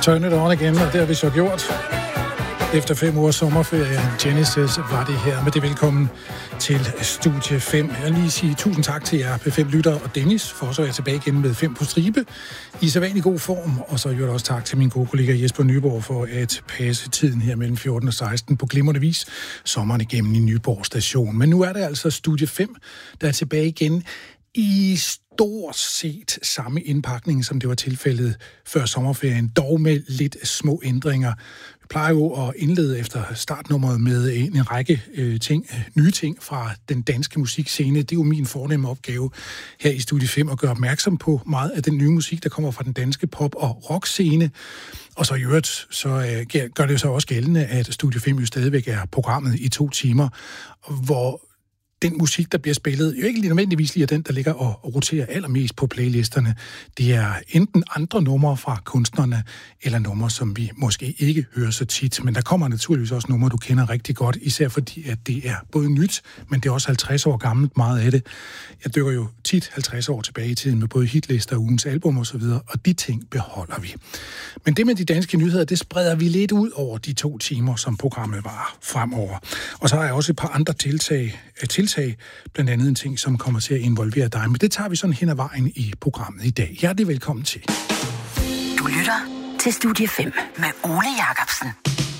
Turn it on igen, og det har vi så gjort. Efter 5 ugers sommerferie, Genesis var det her med det velkommen til Studie 5. Jeg vil lige sige tusind tak til jer P5-lyttere og Dennis, for så er jeg tilbage igen med 5 på stribe i sædvanlig god form. Og så gør også tak til min gode kollega Jesper Nyborg for at passe tiden her mellem 14 og 16 på glimrende vis sommeren igennem i Nyborg station. Men nu er det altså Studie 5, der er tilbage igen i stort set samme indpakning, som det var tilfældet før sommerferien, dog med lidt små ændringer. Vi plejer jo at indlede efter startnummeret med en række nye ting fra den danske musikscene. Det er jo min fornemme opgave her i Studie 5 at gøre opmærksom på meget af den nye musik, der kommer fra den danske pop- og rockscene. Og så i øvrigt, så gør det jo så også gældende, at Studie 5 jo stadigvæk er programmet i 2 timer, hvor den musik, der bliver spillet, jo ikke nødvendigvis lige den, der ligger og roterer allermest på playlisterne. Det er enten andre numre fra kunstnerne, eller numre, som vi måske ikke hører så tit. Men der kommer naturligvis også numre, du kender rigtig godt, især fordi, at det er både nyt, men det er også 50 år gammelt, meget af det. Jeg dykker jo tit 50 år tilbage i tiden med både hitlister, ugens album osv., og de ting beholder vi. Men det med de danske nyheder, det spreder vi lidt ud over de 2 timer, som programmet var fremover. Og så har jeg også et par andre tiltag, blandt andet en ting, som kommer til at involvere dig. Men det tager vi sådan hen ad vejen i programmet i dag. Hjertelig velkommen til. Du lytter til Studie 5 med Ole Jacobsen.